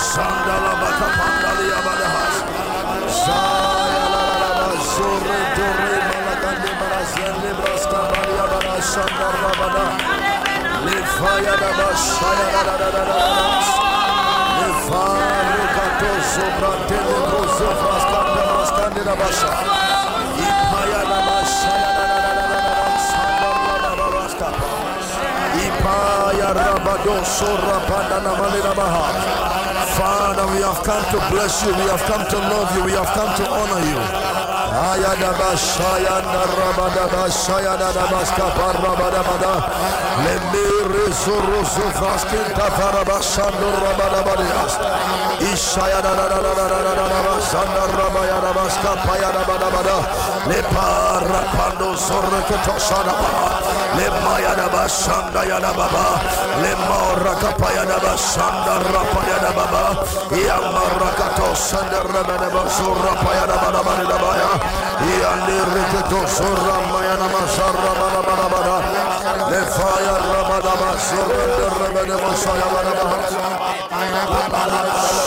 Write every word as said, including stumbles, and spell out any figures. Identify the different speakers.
Speaker 1: Sandala Bakapandali Abadahas. Saya la la la Zore Dore Malagandi Marazende Braska Baria Bana Sandar Rabada. Lefaya da Bashaya da da da da da. Lefaya Kato Sobratele Broso Fraskanda Braskandi da Basha. Ipaya da Bashaya da da da da da. Sandar Rabada Braska. Ipaya Rabado Sorapanda Namalina Baha. Father, we have come to bless you, we have come to love you, we have come to honor you. Ayadaba Shayanda Rabadaba Shayadaba Skapa Rabadabada Lemire Zorozo Fraskinta Farabashando Rabadabadias Ishayada Sanda Rabayadaba Skapayadabada Lepa Rapando Sorakato Shadaba Lemayadaba Shanda Yadababa Lemora Kapayadaba Shanda Rapayadababa Yamarakato Sanda Rabadaba Surapayadabada Yandi Riketo Sura Mayana Masara Bada Le Fire Rabada Masura Rabada Masaya Bada